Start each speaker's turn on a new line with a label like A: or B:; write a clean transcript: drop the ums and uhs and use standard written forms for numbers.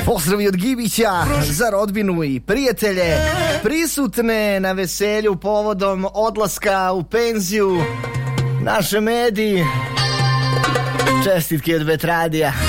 A: Pozdravi od Gibića za rodbinu i prijatelje prisutne na veselju povodom odlaska u penziju naše Medi. Čestitke od Betradija.